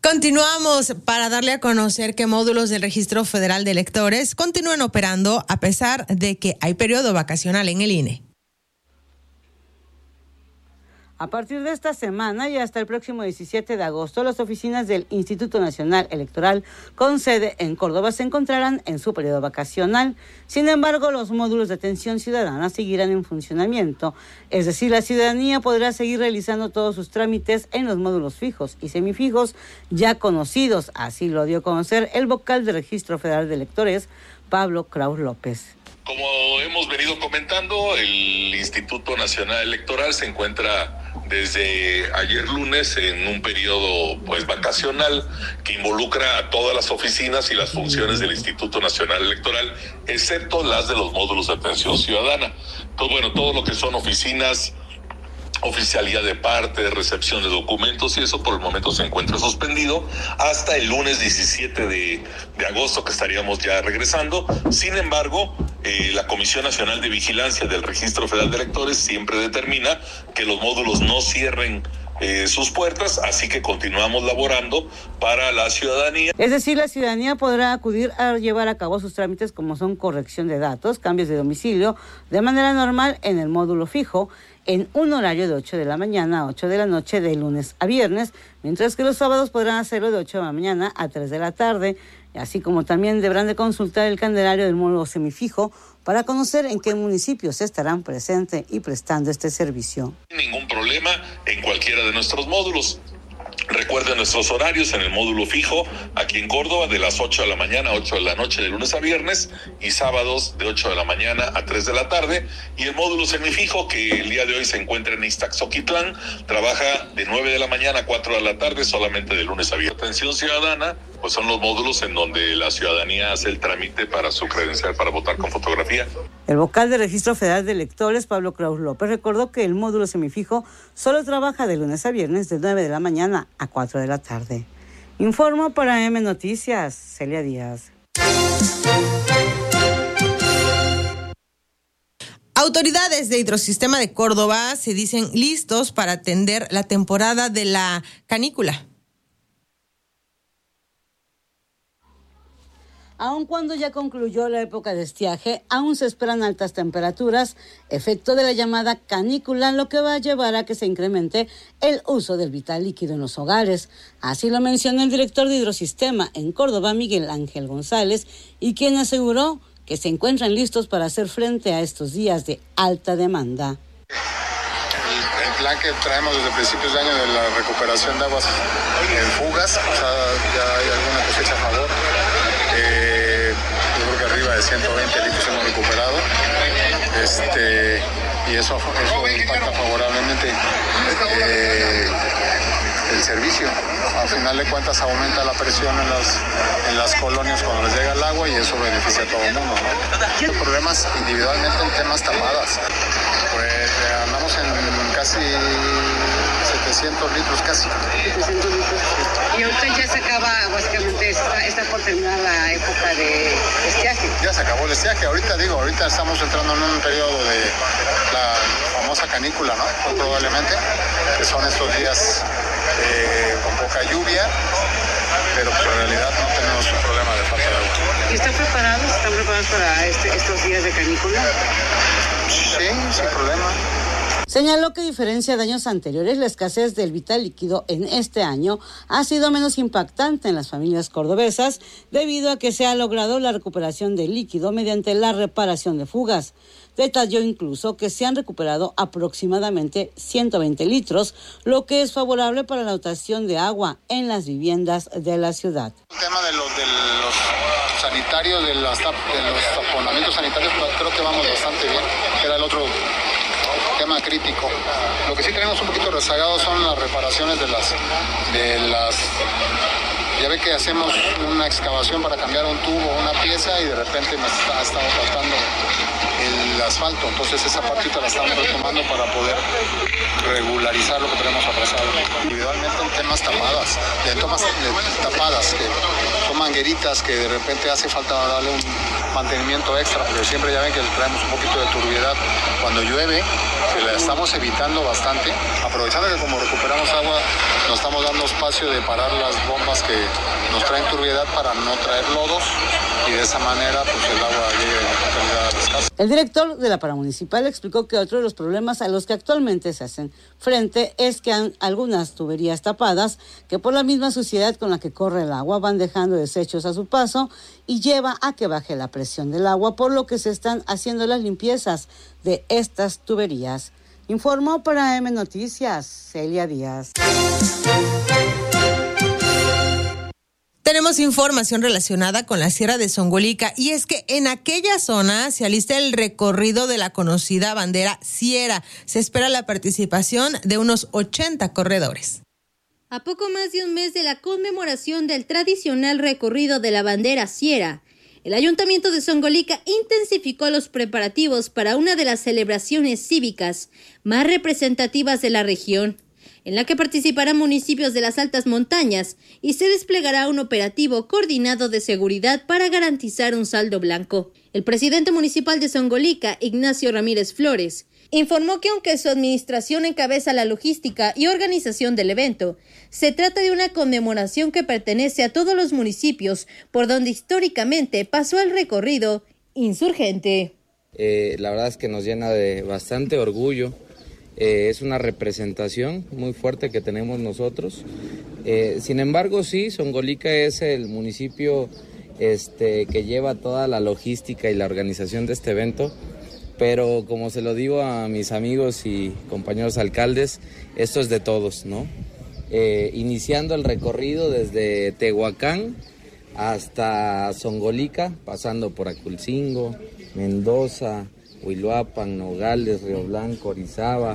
Continuamos para darle a conocer que módulos del Registro Federal de Electores continúan operando a pesar de que hay periodo vacacional en el INE. A partir de esta semana y hasta el próximo 17 de agosto, las oficinas del Instituto Nacional Electoral con sede en Córdoba se encontrarán en su periodo vacacional. Sin embargo, los módulos de atención ciudadana seguirán en funcionamiento. Es decir, la ciudadanía podrá seguir realizando todos sus trámites en los módulos fijos y semifijos ya conocidos. Así lo dio a conocer el vocal del Registro Federal de Electores, Pablo Kraus López. Como hemos venido comentando, el Instituto Nacional Electoral se encuentra desde ayer lunes en un periodo vacacional que involucra a todas las oficinas y las funciones del Instituto Nacional Electoral, excepto las de los módulos de atención ciudadana. Todo lo que son oficinas, oficialía de parte, recepción de documentos y eso por el momento se encuentra suspendido hasta el lunes 17 de agosto que estaríamos ya regresando. Sin embargo, la Comisión Nacional de Vigilancia del Registro Federal de Electores siempre determina que los módulos no cierren sus puertas, así que continuamos laborando para la ciudadanía. Es decir, la ciudadanía podrá acudir a llevar a cabo sus trámites como son corrección de datos, cambios de domicilio, de manera normal en el módulo fijo, en un horario de 8 de la mañana a 8 de la noche de lunes a viernes, mientras que los sábados podrán hacerlo de 8 de la mañana a 3 de la tarde, así como también deberán de consultar el calendario del módulo semifijo para conocer en qué municipios estarán presentes y prestando este servicio. Ningún problema en cualquiera de nuestros módulos. Recuerden nuestros horarios en el módulo fijo, aquí en Córdoba, de las 8 de la mañana a 8 de la noche de lunes a viernes y sábados de 8 de la mañana a 3 de la tarde. Y el módulo semifijo, que el día de hoy se encuentra en Iztaxoquitlán, trabaja de 9 de la mañana a 4 de la tarde, solamente de lunes a viernes. Atención ciudadana, pues son los módulos en donde la ciudadanía hace el trámite para su credencial para votar con fotografía. El vocal del Registro Federal de Electores, Pablo Kraus López, recordó que el módulo semifijo solo trabaja de lunes a viernes de 9 de la mañana a 4 de la tarde. Informo para M Noticias, Celia Díaz. Autoridades de Hidrosistema de Córdoba se dicen listos para atender la temporada de la canícula. Aun cuando ya concluyó la época de estiaje, aún se esperan altas temperaturas, efecto de la llamada canícula, lo que va a llevar a que se incremente el uso del vital líquido en los hogares. Así lo mencionó el director de Hidrosistema en Córdoba, Miguel Ángel González, y quien aseguró que se encuentran listos para hacer frente a estos días de alta demanda. El plan que traemos desde principios de año de la recuperación de aguas en fugas, ya hay alguna cosecha a favor. Yo creo que arriba de 120 litros hemos recuperado, y eso impacta favorablemente el servicio. Al final de cuentas aumenta la presión en las colonias cuando les llega el agua y eso beneficia a todo el mundo, ¿no? Los problemas individualmente en temas tapadas, pues andamos en casi 700 litros casi. 700 litros. Y ahorita ya se acaba, básicamente, está por terminar la época de estiaje. Ya se acabó el estiaje. Ahorita estamos entrando en un periodo de la famosa canícula, ¿no? Pues probablemente, que son estos días con poca lluvia, pero en realidad no tenemos un problema de falta de agua. ¿Y están preparados para estos días de canícula? Sí, sin problema. Señaló que a diferencia de años anteriores, la escasez del vital líquido en este año ha sido menos impactante en las familias cordobesas debido a que se ha logrado la recuperación del líquido mediante la reparación de fugas. Detalló incluso que se han recuperado aproximadamente 120 litros, lo que es favorable para la dotación de agua en las viviendas de la ciudad. El tema de los sanitarios, de los taponamientos sanitarios, creo que vamos bastante bien, que era el otro tema crítico. Lo que sí tenemos un poquito rezagado son las reparaciones de las ya ve que hacemos una excavación para cambiar un tubo o una pieza y de repente me ha estado faltando el asfalto, entonces esa partita la estamos retomando para poder regularizar lo que tenemos atrasado. Individualmente en temas tapadas, que son mangueritas que de repente hace falta darle mantenimiento extra, porque siempre ya ven que traemos un poquito de turbiedad cuando llueve, que la estamos evitando bastante, aprovechando que como recuperamos agua, nos estamos dando espacio de parar las bombas que nos traen turbiedad para no traer lodos y de esa manera pues el agua llegue en calidad a las casas. El director de la Paramunicipal explicó que otro de los problemas a los que actualmente se hacen frente es que han algunas tuberías tapadas que por la misma suciedad con la que corre el agua van dejando desechos a su paso y lleva a que baje la presión del agua, por lo que se están haciendo las limpiezas de estas tuberías. Informó para M Noticias, Celia Díaz. Tenemos información relacionada con la Sierra de Zongolica y es que en aquella zona se alista el recorrido de la conocida bandera Sierra. Se espera la participación de unos 80 corredores. A poco más de un mes de la conmemoración del tradicional recorrido de la bandera Sierra, el Ayuntamiento de Zongolica intensificó los preparativos para una de las celebraciones cívicas más representativas de la región, en la que participarán municipios de las altas montañas y se desplegará un operativo coordinado de seguridad para garantizar un saldo blanco. El presidente municipal de Zongolica, Ignacio Ramírez Flores, informó que aunque su administración encabeza la logística y organización del evento, se trata de una conmemoración que pertenece a todos los municipios por donde históricamente pasó el recorrido insurgente. La verdad es que nos llena de bastante orgullo. Es una representación muy fuerte que tenemos nosotros. Sin embargo, sí, Zongolica es el municipio que lleva toda la logística y la organización de este evento. Pero como se lo digo a mis amigos y compañeros alcaldes, esto es de todos, ¿no? Iniciando el recorrido desde Tehuacán hasta Zongolica, pasando por Aculcingo, Mendoza, Huiluapan, Nogales, Río Blanco, Orizaba,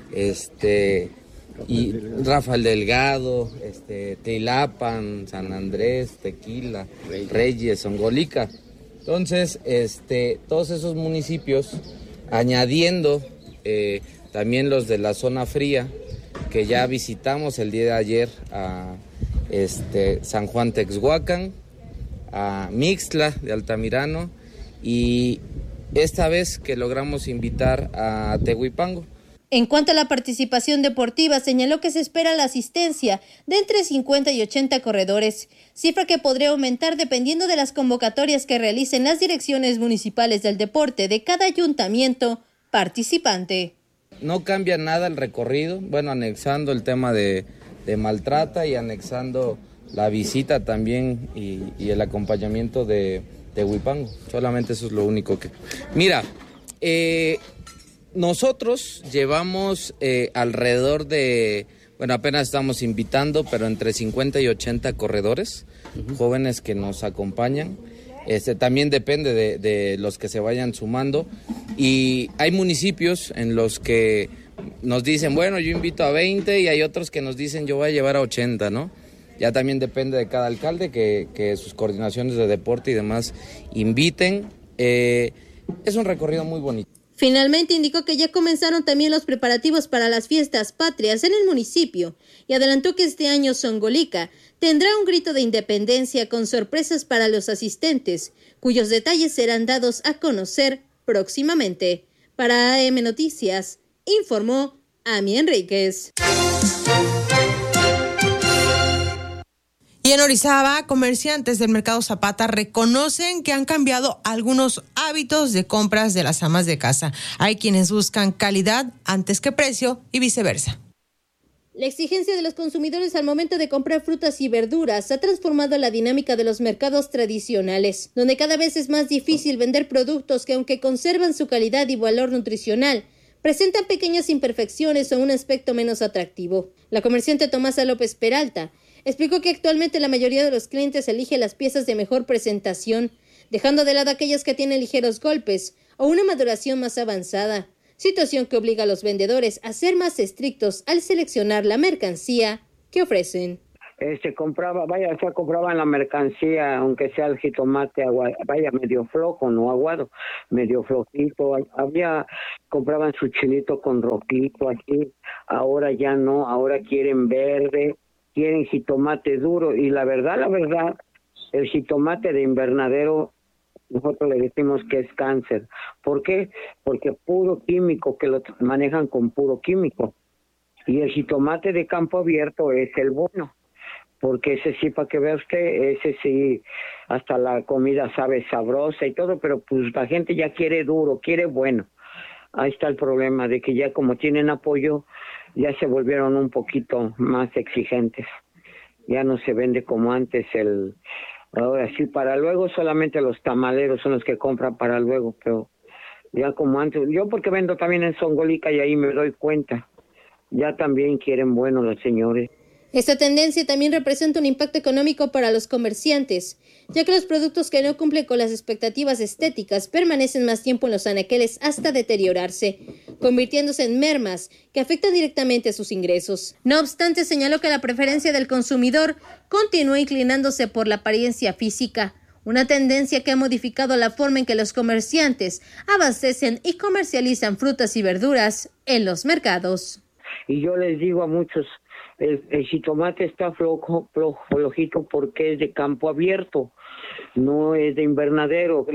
y Rafael Delgado, Teilapan, San Andrés, Tequila, Reyes, Zongolica. Entonces, todos esos municipios, añadiendo también los de la zona fría, que ya visitamos el día de ayer a San Juan Texhuacán, a Mixtla de Altamirano y esta vez que logramos invitar a Tehuipango. En cuanto a la participación deportiva, señaló que se espera la asistencia de entre 50 y 80 corredores, cifra que podría aumentar dependiendo de las convocatorias que realicen las direcciones municipales del deporte de cada ayuntamiento participante. No cambia nada el recorrido, bueno, anexando el tema de Maltrata y anexando la visita también y el acompañamiento de Huipango. Solamente eso es lo único que... Mira, nosotros llevamos alrededor de, bueno, apenas estamos invitando, pero entre 50 y 80 corredores, jóvenes que nos acompañan. También depende de los que se vayan sumando. Y hay municipios en los que nos dicen, bueno, yo invito a 20 y hay otros que nos dicen, yo voy a llevar a 80, ¿no? Ya también depende de cada alcalde que sus coordinaciones de deporte y demás inviten. Es un recorrido muy bonito. Finalmente indicó que ya comenzaron también los preparativos para las fiestas patrias en el municipio y adelantó que este año Zongolica tendrá un grito de independencia con sorpresas para los asistentes, cuyos detalles serán dados a conocer próximamente. Para AM Noticias, informó Ami Enríquez. Y en Orizaba, comerciantes del mercado Zapata reconocen que han cambiado algunos hábitos de compras de las amas de casa. Hay quienes buscan calidad antes que precio y viceversa. La exigencia de los consumidores al momento de comprar frutas y verduras ha transformado la dinámica de los mercados tradicionales, donde cada vez es más difícil vender productos que, aunque conservan su calidad y valor nutricional, presentan pequeñas imperfecciones o un aspecto menos atractivo. La comerciante Tomasa López Peralta explicó que actualmente la mayoría de los clientes elige las piezas de mejor presentación, dejando de lado aquellas que tienen ligeros golpes o una maduración más avanzada, situación que obliga a los vendedores a ser más estrictos al seleccionar la mercancía que ofrecen. Compraban la mercancía, aunque sea el jitomate, medio flojo, no aguado, medio flojito. Compraban su chilito con rojito, así. Ahora ya no, ahora quieren verde, quieren jitomate duro. Y la verdad, el jitomate de invernadero nosotros le decimos que es cáncer. ¿Por qué? Porque puro químico, que lo manejan con puro químico. Y el jitomate de campo abierto es el bueno, porque ese sí, para que vea usted, ese sí, hasta la comida sabe sabrosa y todo, pero pues la gente ya quiere duro, quiere bueno. Ahí está el problema, de que ya como tienen apoyo, ya se volvieron un poquito más exigentes. Ya no se vende como antes ahora sí, para luego solamente los tamaleros son los que compran para luego, pero ya como antes, yo porque vendo también en Zongolica y ahí me doy cuenta, ya también quieren bueno los señores. Esta tendencia también representa un impacto económico para los comerciantes, ya que los productos que no cumplen con las expectativas estéticas permanecen más tiempo en los anaqueles hasta deteriorarse, convirtiéndose en mermas que afectan directamente a sus ingresos. No obstante, señaló que la preferencia del consumidor continúa inclinándose por la apariencia física, una tendencia que ha modificado la forma en que los comerciantes abastecen y comercializan frutas y verduras en los mercados. Y yo les digo a muchos, el jitomate está flojito porque es de campo abierto, no es de invernadero.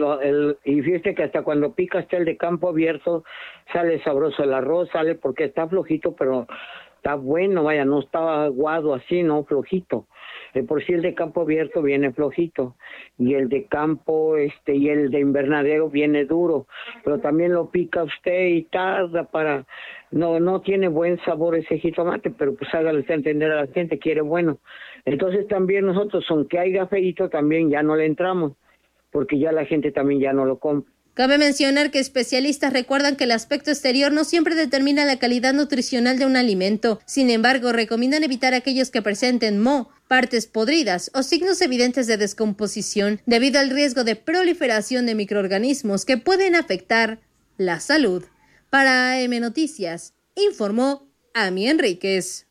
Y fíjate que hasta cuando pica hasta el de campo abierto, sale sabroso el arroz, sale porque está flojito, pero está bueno, vaya, no está aguado así, no, flojito. Por si el de campo abierto viene flojito, y el de campo y el de invernadero viene duro, pero también lo pica usted y tarda para... No tiene buen sabor ese jitomate, pero pues hágale usted entender a la gente, quiere bueno. Entonces también nosotros, aunque haya feíto, también ya no le entramos, porque ya la gente también ya no lo compra. Cabe mencionar que especialistas recuerdan que el aspecto exterior no siempre determina la calidad nutricional de un alimento. Sin embargo, recomiendan evitar aquellos que presenten moho, partes podridas o signos evidentes de descomposición debido al riesgo de proliferación de microorganismos que pueden afectar la salud. Para AM Noticias, informó Ami Enríquez.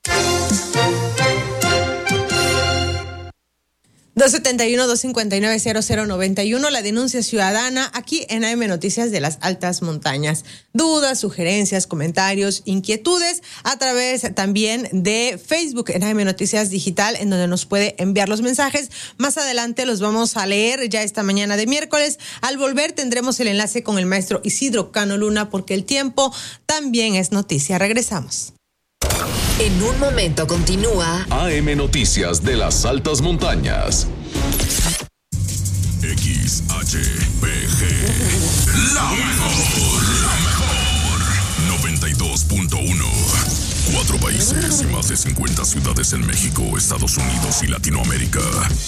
271-259-0091, la denuncia ciudadana aquí en AM Noticias de las Altas Montañas. Dudas, sugerencias, comentarios, inquietudes a través también de Facebook en AM Noticias Digital, en donde nos puede enviar los mensajes. Más adelante los vamos a leer ya esta mañana de miércoles. Al volver tendremos el enlace con el maestro Isidro Cano Luna, porque el tiempo también es noticia. Regresamos. En un momento continúa AM Noticias de las Altas Montañas. XHPG. La mejor. 92.1. 4 países y más de 50 ciudades en México, Estados Unidos y Latinoamérica.